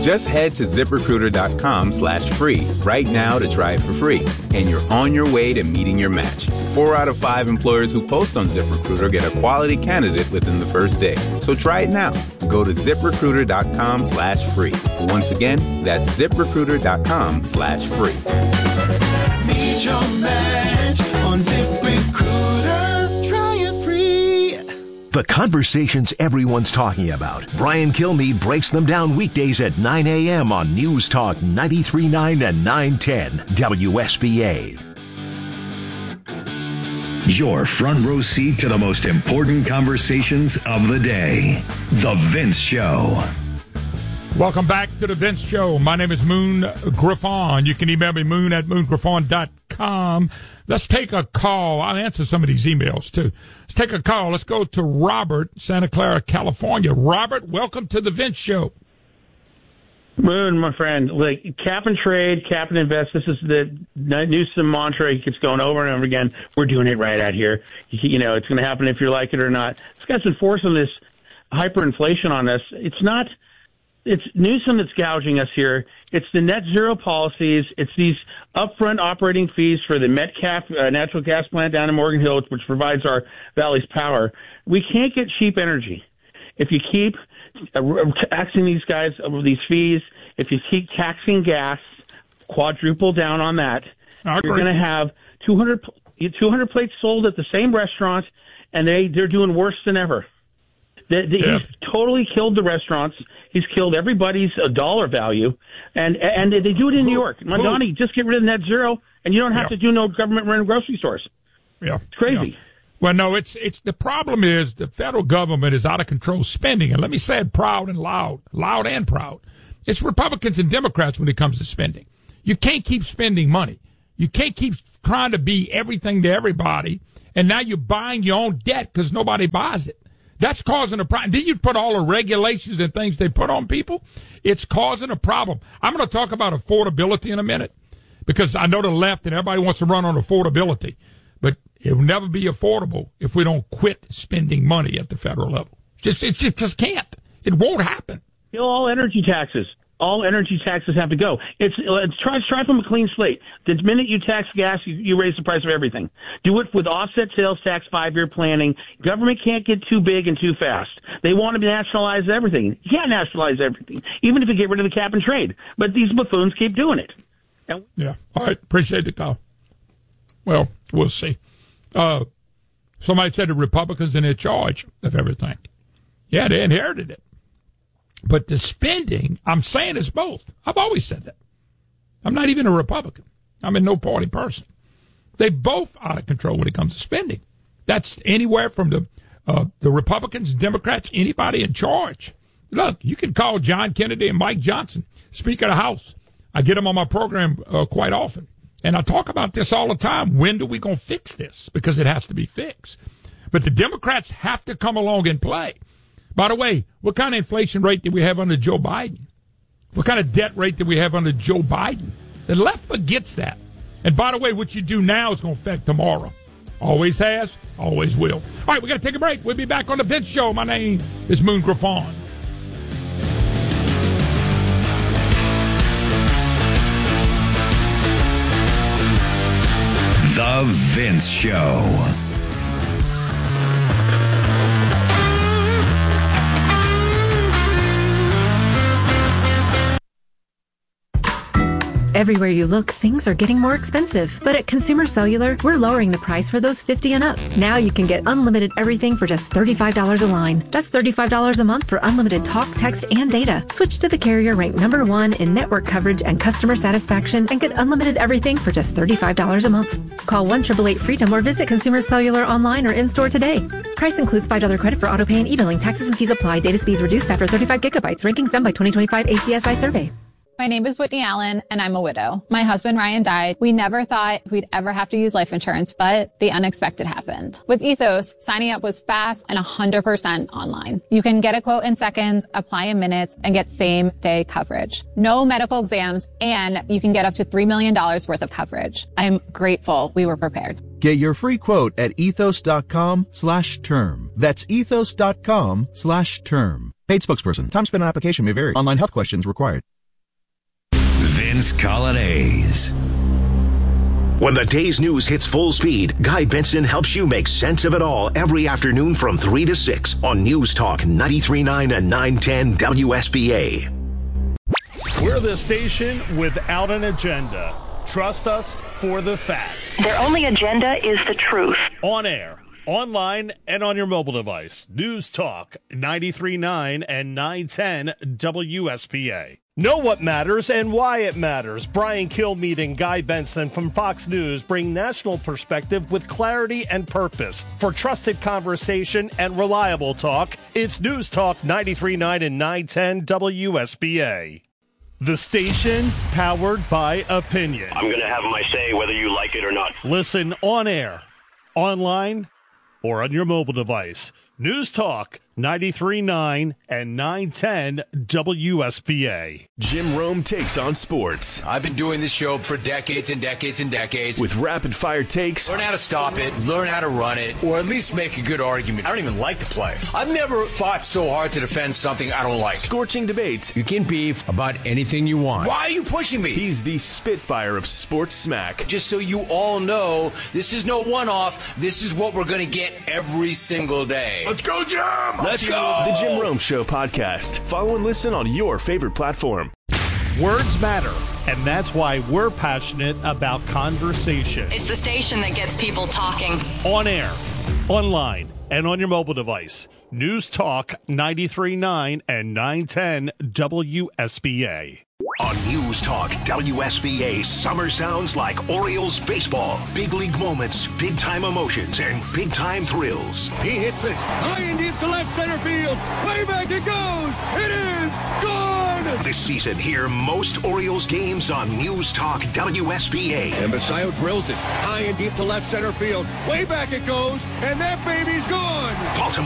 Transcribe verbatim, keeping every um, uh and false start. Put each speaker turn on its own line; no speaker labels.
Just head to ZipRecruiter.com slash free right now to try it for free. And you're on your way to meeting your match. Four out of five employers who post on ZipRecruiter get a quality candidate within the first day. So try it now. Go to ZipRecruiter.com slash free. Once again, that's ZipRecruiter.com slash free.
Meet your match on ZipRecruiter. Try it free.
The conversations everyone's talking about. Brian Kilmeade breaks them down weekdays at nine a.m. on News Talk ninety-three point nine and nine ten W S B A.
Your front row seat to the most important conversations of the day. The Vince Show.
Welcome back to The Vince Show. My name is Moon Griffon. You can email me, moon at moon griffon dot com. Let's take a call. I'll answer some of these emails, too. Let's take a call. Let's go to Robert, Santa Clara, California. Robert, welcome to The Vince Show.
Moon, my friend, like cap and trade, cap and invest. This is the Newsom mantra. He keeps going over and over again. We're doing it right out here. You know, it's going to happen if you like it or not. This guy's been forcing this hyperinflation on us. It's not. It's Newsom that's gouging us here. It's the net zero policies. It's these upfront operating fees for the Metcalf uh, natural gas plant down in Morgan Hill, which provides our valley's power. We can't get cheap energy if you keep uh, taxing these guys over these fees. If you keep taxing gas, quadruple down on that. You're going to have two hundred, two hundred plates sold at the same restaurant, and they they're doing worse than ever. The, the, yeah. He's totally killed the restaurants. He's killed everybody's uh, dollar value, and and they do it in New York. Mondani, just get rid of net zero, and you don't have yeah. to do no government run grocery stores.
Yeah,
it's crazy.
Yeah. Well, no, it's it's the problem is the federal government is out of control spending, and let me say it proud and loud, loud and proud. It's Republicans and Democrats when it comes to spending. You can't keep spending money. You can't keep trying to be everything to everybody, and now you're buying your own debt because nobody buys it. That's causing a problem. Did you put all the regulations and things they put on people? It's causing a problem. I'm going to talk about affordability in a minute because I know the left and everybody wants to run on affordability, but it will never be affordable if we don't quit spending money at the federal level. Just, it just, just can't. It won't happen.
Kill all energy taxes. All energy taxes have to go. It's, it's try, try from a clean slate. The minute you tax gas, you, you raise the price of everything. Do it with offset sales tax, five-year planning. Government can't get too big and too fast. They want to nationalize everything. You can't nationalize everything, even if you get rid of the cap and trade. But these buffoons keep doing it. And-
yeah. All right. Appreciate the call. Well, we'll see. Uh, somebody said the Republicans are in charge of everything. Yeah, they inherited it. But the spending, I'm saying it's both. I've always said that. I'm not even a Republican. I'm a no-party person. They both out of control when it comes to spending. That's anywhere from the uh, the Republicans, Democrats, anybody in charge. Look, you can call John Kennedy and Mike Johnson, Speaker of the House. I get them on my program uh, quite often. And I talk about this all the time. When do we going to fix this? Because it has to be fixed. But the Democrats have to come along and play. By the way, what kind of inflation rate did we have under Joe Biden? What kind of debt rate did we have under Joe Biden? The left forgets that. And by the way, what you do now is going to affect tomorrow. Always has, always will. All right, we got to take a break. We'll be back on the Vince Show. My name is Moon Griffon.
The Vince Show.
Everywhere you look, things are getting more expensive. But at Consumer Cellular, we're lowering the price for those fifty and up. Now you can get unlimited everything for just thirty-five dollars a line. That's thirty-five dollars a month for unlimited talk, text, and data. Switch to the carrier ranked number one in network coverage and customer satisfaction and get unlimited everything for just thirty-five dollars a month. Call one eight eight eight freedom or visit Consumer Cellular online or in-store today. Price includes five dollars credit for auto pay and e-billing. Taxes and fees apply. Data speeds reduced after thirty-five gigabytes. Rankings done by twenty twenty-five A C S I survey.
My name is Whitney Allen, and I'm a widow. My husband, Ryan, died. We never thought we'd ever have to use life insurance, but the unexpected happened. With Ethos, signing up was fast and one hundred percent online. You can get a quote in seconds, apply in minutes, and get same-day coverage. No medical exams, and you can get up to three million dollars worth of coverage. I'm grateful we were prepared.
Get your free quote at ethos.com slash term. That's ethos.com slash term. Paid spokesperson. Time spent on application may vary. Online health questions required.
Vince Colonnese.
When the day's news hits full speed, Guy Benson helps you make sense of it all every afternoon from three to six on News Talk ninety-three point nine and nine ten W S B A.
We're the station without an agenda. Trust us for the facts.
Their only agenda is the truth.
On air, online, and on your mobile device. News Talk ninety-three point nine and nine ten W S B A. Know what matters and why it matters. Brian Kilmeade and Guy Benson from Fox News bring national perspective with clarity and purpose. For trusted conversation and reliable talk, it's News Talk ninety-three point nine and nine ten W S B A. The station powered by opinion.
I'm going to have my say whether you like it or not.
Listen on air, online, or on your mobile device. News Talk ninety-three point nine and nine ten W S B A.
Jim Rome takes on sports.
I've been doing this show for decades and decades and decades.
With rapid-fire takes.
Learn how to stop it, learn how to run it, or at least make a good argument. I don't even like to play. I've never fought so hard to defend something I don't like.
Scorching debates.
You can beef about anything you want. Why are you pushing me?
He's the Spitfire of sports smack.
Just so you all know, this is no one-off. This is what we're going to get every single day.
Let's go, Jim!
Let's go!
The Jim Rome Show podcast. Follow and listen on your favorite platform.
Words matter, and that's why we're passionate about conversation.
It's the station that gets people talking.
On air, online, and on your mobile device. News Talk ninety-three point nine and nine ten W S B A.
On News Talk W S B A, summer sounds like Orioles baseball. Big league moments, big time emotions, and big time thrills.
He hits this high and deep to left center field. Way back it goes. It is gone.
This season, hear most Orioles games on News Talk W S B A.
And Basayo drills it high and deep to left center field. Way back it goes, and that baby's gone.
Baltimore.